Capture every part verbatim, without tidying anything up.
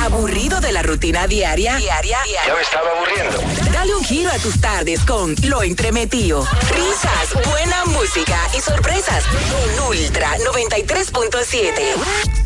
¿Aburrido de la rutina diaria? Diaria. Ya me estaba aburriendo. Dale un giro a tus tardes con Lo Entremetido. Risas, buena música y sorpresas en Ultra noventa y tres punto siete.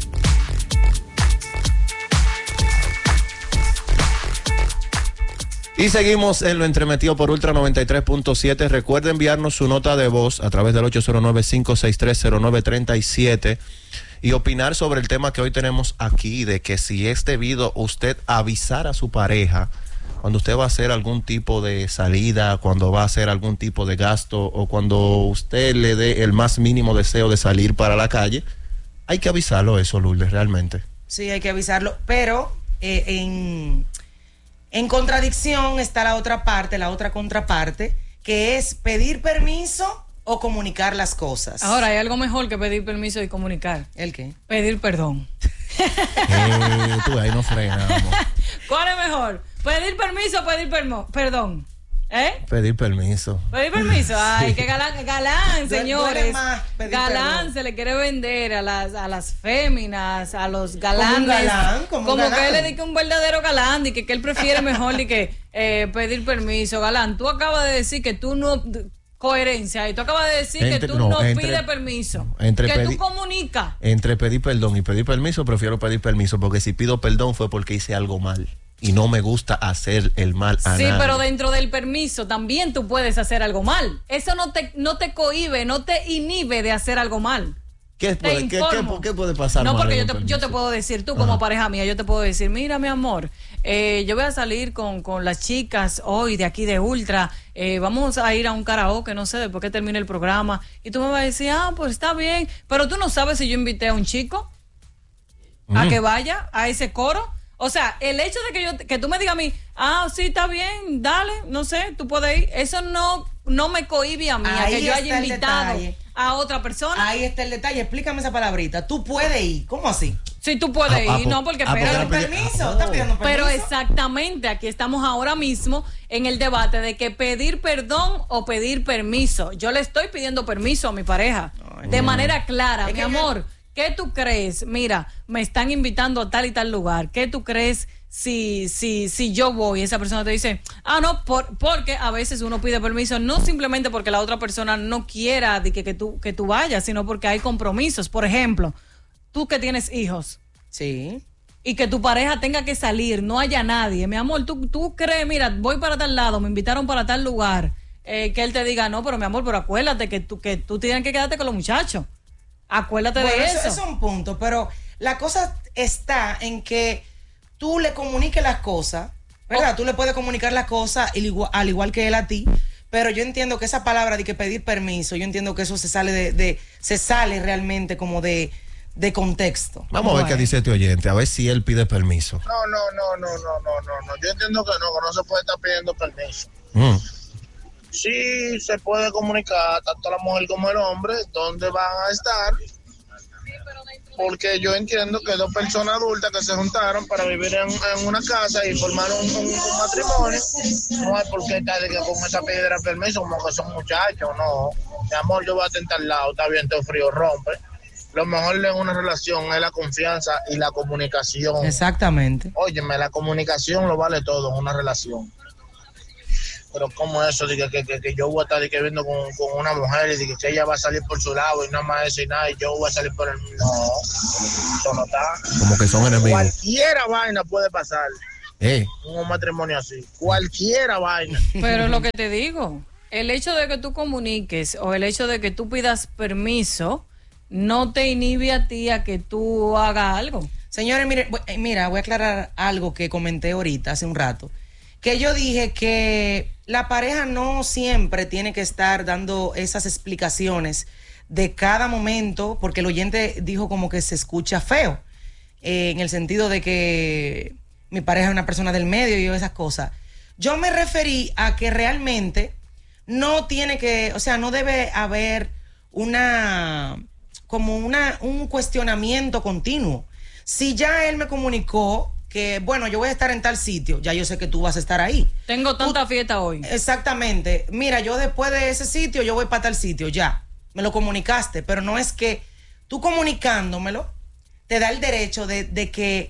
Y seguimos en Lo Entremetido por Ultra noventa y tres punto siete. Recuerde enviarnos su nota de voz a través del ocho cero nueve, cinco seis tres, cero nueve tres siete y opinar sobre el tema que hoy tenemos aquí, de que si es debido usted avisar a su pareja cuando usted va a hacer algún tipo de salida, cuando va a hacer algún tipo de gasto o cuando usted le dé el más mínimo deseo de salir para la calle. Hay que avisarlo eso, Lourdes, realmente. Sí, hay que avisarlo, pero eh, en... En contradicción está la otra parte, la otra contraparte, que es pedir permiso o comunicar las cosas. Ahora, hay algo mejor que pedir permiso y comunicar. ¿El qué? Pedir perdón. Eh, tú ahí no frenamos. ¿Cuál es mejor? ¿Pedir permiso o pedir permo- perdón? ¿Eh? Pedir permiso. Pedir permiso. Ay, qué galán, galán, señores. Más pedir Galán perdón. se le quiere vender a las a las féminas, a los galanes. Como un galán, como un Como galán. que él le dice un verdadero galán y que, que él prefiere mejor y que eh, pedir permiso. Galán, tú acabas de decir que tú no... Coherencia. Y tú acabas de decir Entre- que tú no, no, entre- pides permiso. entre que pedi- tú comunicas. Entre pedir perdón y pedir permiso, prefiero pedir permiso, porque si pido perdón fue porque hice algo mal y no me gusta hacer el mal a Sí, nadie. pero dentro del permiso también tú puedes hacer algo mal. Eso no te, no te cohíbe, no te inhibe de hacer algo mal. ¿Qué Te puede, qué, informo. qué- qué puede pasar No, mal porque en yo un te, yo te permiso? puedo decir, tú como Ajá. pareja mía, yo te puedo decir, mira mi amor, eh, yo voy a salir con, con las chicas hoy de aquí de Ultra, eh, vamos a ir a un karaoke, no sé, después que termine el programa, y tú me vas a decir, ah, pues está bien, pero tú no sabes si yo invité a un chico a Mm. que vaya a ese coro. O sea, el hecho de que yo que tú me digas a mí, ah, sí, está bien, dale, no sé, tú puedes ir, eso no, no me cohíbe a mí, a Ahí que yo haya está el invitado detalle. a otra persona. Ahí está el detalle, explícame esa palabrita. Tú puedes ir, ¿cómo así? Sí, tú puedes Ah, ah, ir, po- no, porque ah, espérate. porque Pero la- permiso, Oh. ¿estás pidiendo permiso? Pero exactamente, aquí estamos ahora mismo en el debate de que pedir perdón o pedir permiso. Yo le estoy pidiendo permiso a mi pareja de manera clara. Es Mi que amor, ¿qué tú crees? Mira, me están invitando a tal y tal lugar. ¿Qué tú crees si, si, si yo voy? Esa persona te dice, ah, no, por, porque a veces uno pide permiso no simplemente porque la otra persona no quiera de que, que, tú, que tú vayas, sino porque hay compromisos. Por ejemplo, tú que tienes hijos. Sí. Y que tu pareja tenga que salir, no haya nadie. Mi amor, tú, tú crees, mira, voy para tal lado, me invitaron para tal lugar, eh, que él te diga, no, pero mi amor, pero acuérdate que tú, que tú tienes que quedarte con los muchachos. Acuérdate Bueno, de eso, eso. eso es un punto, pero la cosa está en que tú le comuniques las cosas, ¿verdad? Oh. Tú le puedes comunicar las cosas al igual, al igual que él a ti, pero yo entiendo que esa palabra de que pedir permiso, yo entiendo que eso se sale de, de se sale realmente como de, de contexto. Vamos a ver qué Bueno. dice este oyente, a ver si él pide permiso. No, no, no, no, no, no, no, no. Yo entiendo que no, que no se puede estar pidiendo permiso. Mm. Sí se puede comunicar tanto la mujer como el hombre dónde van a estar, porque yo entiendo que dos personas adultas que se juntaron para vivir en, en una casa y formar un, un- un matrimonio, no hay por qué estar de que con esa piedra permiso como que son muchachos, no. Mi amor, yo voy a tentar al lado, está bien, todo frío, rompe. Lo mejor en una relación es la confianza y la comunicación. Exactamente. Óyeme, la comunicación lo vale todo en una relación. Pero como eso, de que, que, que, que yo voy a estar de que viendo con, con una mujer y de que, que ella va a salir por su lado y no más decir nada y yo voy a salir por el... No, eso no está. Como que son enemigos. Cualquiera vaina puede pasar Eh, en un matrimonio así. Cualquiera vaina. Pero lo que te digo, el hecho de que tú comuniques o el hecho de que tú pidas permiso no te inhibe a ti a que tú hagas algo. Señores, mire, voy- eh, mira, voy a aclarar algo que comenté ahorita, hace un rato. Que yo dije que la pareja no siempre tiene que estar dando esas explicaciones de cada momento, porque el oyente dijo como que se escucha feo, eh, en el sentido de que mi pareja es una persona del medio y esas cosas. Yo me referí a que realmente no tiene que, o sea, no debe haber una, como una, un cuestionamiento continuo. Si ya él me comunicó que, bueno, yo voy a estar en tal sitio, ya yo sé que tú vas a estar ahí. Tengo tanta fiesta hoy. Exactamente. Mira, yo después de ese sitio, yo voy para tal sitio, ya. Me lo comunicaste, pero no es que tú comunicándomelo te da el derecho de, de que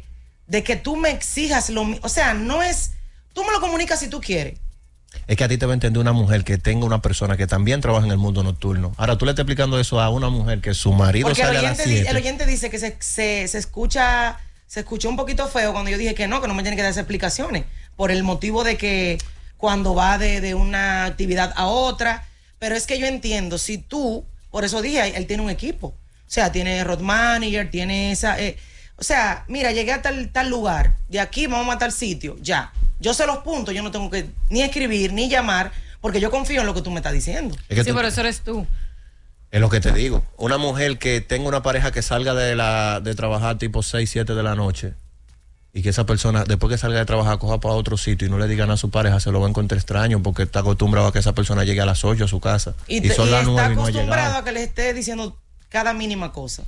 de que tú me exijas lo mismo. O sea, no es, tú me lo comunicas si tú quieres. Es que a ti te va a entender una mujer que tenga una persona que también trabaja en el mundo nocturno. Ahora tú le estás explicando eso a una mujer que su marido Porque sale el a las oyente, di- siete. el oyente dice que se, se, se escucha, se escuchó un poquito feo cuando yo dije que no, que no me tiene que dar esas explicaciones. Por el motivo de que cuando va de, de una actividad a otra. Pero es que yo entiendo, si tú, por eso dije, él tiene un equipo. O sea, tiene road manager, tiene esa... Eh, o sea, mira, llegué a tal, tal lugar, de aquí vamos a tal sitio, ya. Yo sé los puntos, yo no tengo que ni escribir, ni llamar, porque yo confío en lo que tú me estás diciendo. Es que Sí, tú- pero eso eres tú. es lo que te digo. Una mujer que tenga una pareja que salga de la de trabajar tipo seis, siete de la noche y que esa persona, después que salga de trabajar, coja para otro sitio y no le digan a su pareja, se lo va a encontrar extraño porque está acostumbrado a que esa persona llegue a las ocho a su casa. Y, Y, te- son y las está nueve y no ha acostumbrado llegado. a que le esté diciendo cada mínima cosa.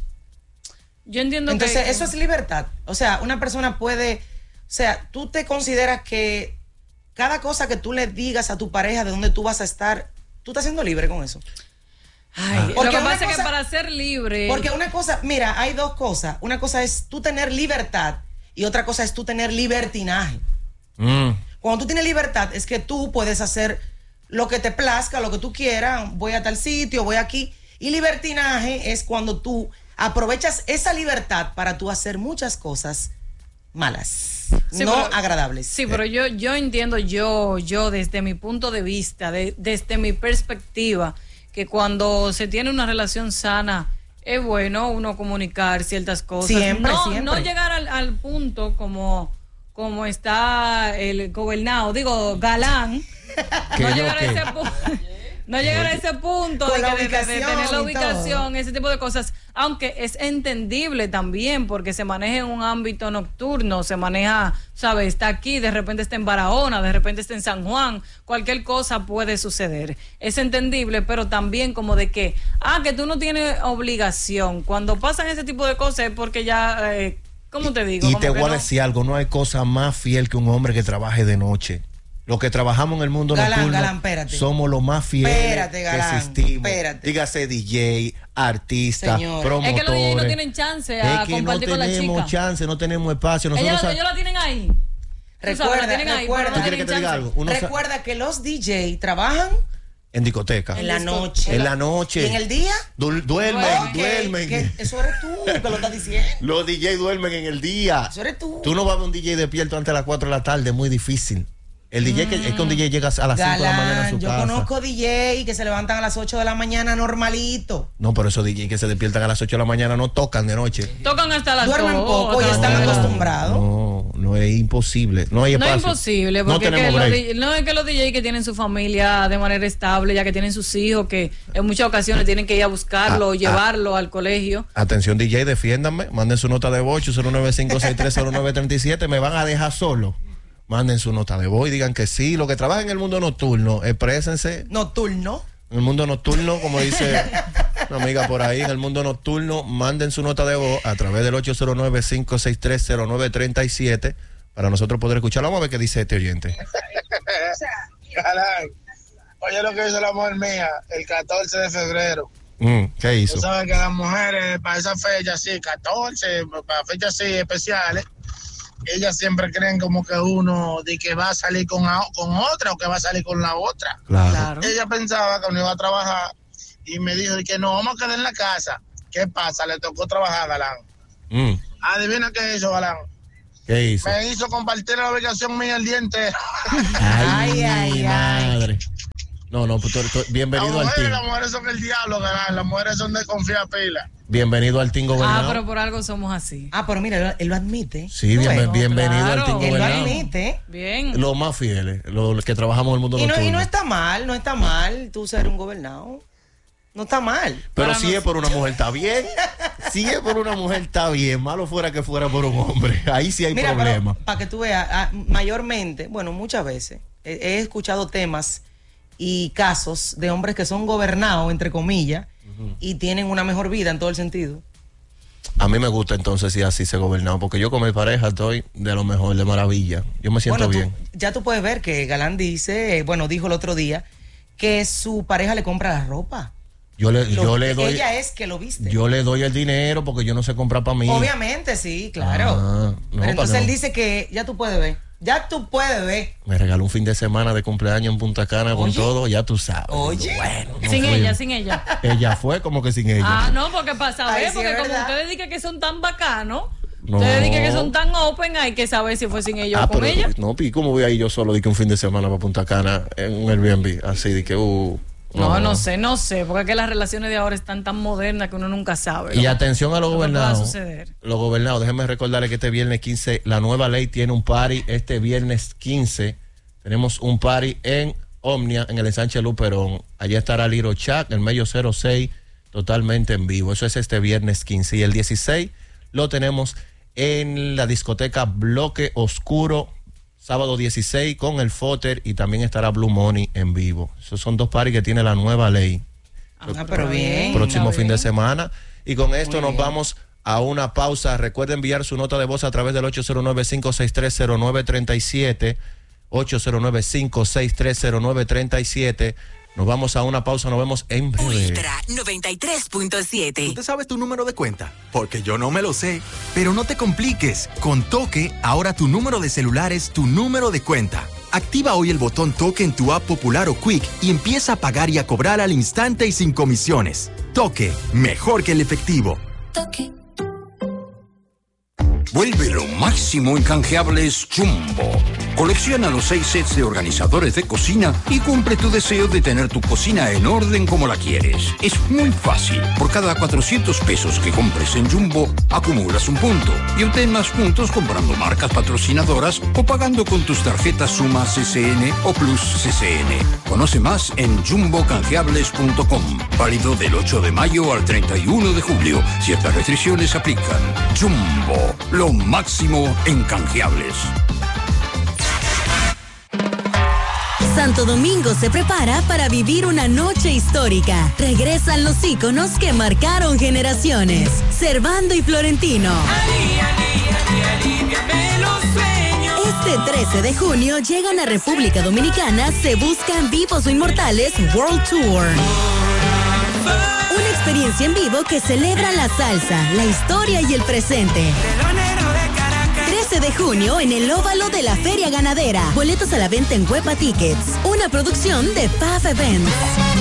Yo entiendo Entonces, que... eso es libertad. O sea, una persona puede, o sea, tú te consideras que cada cosa que tú le digas a tu pareja de dónde tú vas a estar, tú estás siendo libre con eso. Ay, Porque lo que una pasa es que cosa- para ser libre... Porque una cosa, mira, hay dos cosas. Una cosa es tú tener libertad y otra cosa es tú tener libertinaje. Mm. Cuando tú tienes libertad es que tú puedes hacer lo que te plazca, lo que tú quieras, voy a tal sitio, voy aquí. Y libertinaje es cuando tú aprovechas esa libertad para tú hacer muchas cosas malas, Sí, no pero- agradables. Sí, pero yo, yo entiendo, yo, yo desde mi punto de vista, de- desde mi perspectiva, que cuando se tiene una relación sana, es bueno uno comunicar ciertas cosas. Siempre, no, siempre. no llegar al, al punto como, como está el gobernado, digo, Galán, ¿Qué no yo llegar a qué? ese punto. No llegar a ese punto Con de, la que- de- de- de ubicación tener la y ubicación, ese tipo de cosas, aunque es entendible también porque se maneja en un ámbito nocturno, se maneja, ¿sabes? Está aquí, de repente está en Barahona, de repente está en San Juan, cualquier cosa puede suceder. Es entendible, pero también como de que, ah, que tú no tienes obligación. Cuando pasan ese tipo de cosas es porque ya, eh, ¿cómo te digo? Y Como te que voy a no. decir algo, no hay cosa más fiel que un hombre que trabaje de noche. Los que trabajamos en el mundo Galán, nocturno Galán, espérate. somos los más fieles Espérate, Galán, que existimos. espérate. Dígase D J, artista, Señor. promotores. Es que los D J no tienen chance a Es que compartir no con la tenemos chica. chance, no tenemos espacio. Nosotros Ellos, sab- ellos la tienen ahí. Tú sabes, la Recuerda, tienen ahí, recuerda. pero ¿Tú no quieres que tienen te diga chance. algo? Uno sa- Recuerda que los D J trabajan en discoteca. en la noche. En la noche. ¿Y en el día? Du- duermen, Ok, duermen. que eso eres tú que lo estás diciendo. Los D J duermen en el día. Eso eres tú. Tú no vas a ver un D J despierto antes de las cuatro de la tarde, es muy difícil. El D J que, es que un D J llega a las cinco de la mañana a Galán, su yo casa. conozco D J que se levantan a las ocho de la mañana normalito. No, pero esos D J que se despiertan a las ocho de la mañana no tocan de noche. Tocan hasta las Duermen dos, poco y hasta están las tres. acostumbrados. No, no es imposible. No hay No espacio. es imposible, No porque es que tenemos los break. D J no es que los D J que tienen su familia de manera estable, ya que tienen sus hijos, que en muchas ocasiones tienen que ir a buscarlo, Ah, o llevarlo al colegio. Atención D J, defiéndanme. Manden su nota de voz, cero nueve cinco seis tres cero nueve tres siete. Me van a dejar solo. Manden su nota de voz y digan que sí. Los que trabajan en el mundo nocturno, exprésense. Nocturno. En el mundo nocturno, como dice una amiga por ahí, en el mundo nocturno, manden su nota de voz a través del ocho cero nueve cinco seis tres cero nueve tres siete para nosotros poder escucharlo. Vamos a ver qué dice este oyente. Galán, oye lo que dice la mujer mía el catorce de febrero. Mm, ¿Qué hizo? Tú sabes que las mujeres para esa fecha así, catorce, para fechas así especiales, ellas siempre creen como que uno de que va a salir con, a- con otra o que va a salir con la otra. Claro. Claro. Ella pensaba que uno iba a trabajar y me dijo de que no, vamos a quedar en la casa. ¿Qué pasa? Le tocó trabajar, Galán. Mm, Adivina qué hizo, Galán. ¿Qué hizo? Me hizo compartir la ubicación mía el día entero. Ay, Ay, ay, mi ay. madre. No, no, pues, tú- tú- Las bienvenido al mujeres, team. las mujeres son el diablo, Galán. Las mujeres son de confiar pila. Bienvenido al team Ah, gobernado. pero por algo somos así. Ah, pero mira, él, él lo admite. Sí, ¿Tú bien- ves? bienvenido claro. al team Él lo gobernado. admite. Bien. Los más fieles, los que trabajamos en el mundo Y no, nocturno. y no está mal, no está mal tú ser un gobernado. No está mal. Pero Para si nos- es por una mujer, está bien. Si es por una mujer, está bien. Malo fuera que fuera por un hombre. Ahí sí hay Mira, problema. para que tú veas, ah, mayormente, bueno, muchas veces he, he escuchado temas y casos de hombres que son gobernados, entre comillas, y tienen una mejor vida en todo el sentido. A mí me gusta entonces si así se gobernado, porque yo con mi pareja estoy de lo mejor, de maravilla. Yo me siento Bueno, tú- bien. ya tú puedes ver que Galán dice, eh, bueno, dijo el otro día, que su pareja le compra la ropa. Yo le, Lo- yo le doy. Ella es que lo viste. Yo le doy el dinero porque yo no sé comprar para mí. Obviamente, sí, claro. Ah, no, Pero entonces pa' él no. dice que ya tú puedes ver. Ya tú puedes ver. Me regaló un fin de semana de cumpleaños en Punta Cana con Oye. todo, ya tú sabes. Oye. Digo, bueno, no Sin fui. ella, sin ella. Ella fue como que sin ella. Ah, no, porque para saber, Ay, sí, porque es como verdad. ustedes dicen que son tan bacanos, No. ustedes dicen que son tan open, hay que saber si fue sin ella Ah, o con pero, ella. no, ¿y cómo voy a ir yo solo de que un fin de semana para Punta Cana en un Airbnb? Así de que, uh, No, no sé, no sé, porque es que las relaciones de ahora están tan modernas que uno nunca sabe. Y lo- atención a los lo que pueda gobernados. suceder. Los gobernados, déjenme recordarles que este viernes quince, la nueva ley tiene un party. Este viernes quince tenemos un party en Omnia, en el ensanche Luperón. Allá estará Liro Chac, el medio cero seis, totalmente en vivo. Eso es este viernes quince. Y el dieciséis lo tenemos en la discoteca Bloque Oscuro, sábado dieciséis, con el Foter, y también estará Blue Money en vivo. Esos son dos parties que tiene la nueva ley. Ah, pero bien. Próximo está fin de bien. semana. Y con esto Muy nos bien. vamos a una pausa. Recuerda enviar su nota de voz a través del ocho cero nueve, cinco seis tres, cero nueve tres siete. ocho cero nueve, cinco seis tres, cero nueve tres siete. Nos vamos a una pausa, nos vemos en breve. Ultra noventa y tres punto siete. ¿Tú te sabes tu número de cuenta? Porque yo no me lo sé. Pero no te compliques. Con Toque, ahora tu número de celular es tu número de cuenta. Activa hoy el botón Toque en tu app Popular o Quick y empieza a pagar y a cobrar al instante y sin comisiones. Toque, mejor que el efectivo. Toque. Vuelve lo máximo en canjeables Jumbo. Colecciona los seis sets de organizadores de cocina y cumple tu deseo de tener tu cocina en orden como la quieres. Es muy fácil. Por cada cuatrocientos pesos que compres en Jumbo, acumulas un punto y obtén más puntos comprando marcas patrocinadoras o pagando con tus tarjetas Suma C C N o Plus C C N. Conoce más en jumbo canjeables punto com. Válido del ocho de mayo al treinta y uno de julio. Ciertas restricciones aplican. Jumbo, lo máximo en canjeables. Santo Domingo se prepara para vivir una noche histórica. Regresan los íconos que marcaron generaciones. Servando y Florentino. Este trece de junio llegan a República Dominicana Se Buscan Vivos o Inmortales World Tour. Una experiencia en vivo que celebra la salsa, la historia y el presente. trece de junio en el óvalo de la Feria Ganadera. Boletos a la venta en Huepa Tickets. Una producción de P A F Events.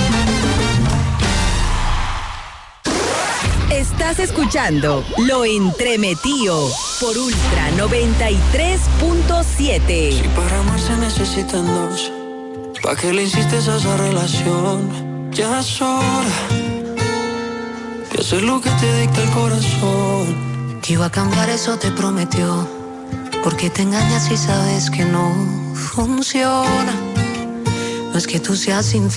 Estás escuchando Lo Entremetido por Ultra noventa y tres punto siete. Si para amar se necesitan dos, ¿pa' qué le insistes a esa relación? Ya es hora de hacer lo que te dicta el corazón. Que iba a cambiar, eso te prometió. Porque te engañas y sabes que no funciona. No es que tú seas infiel.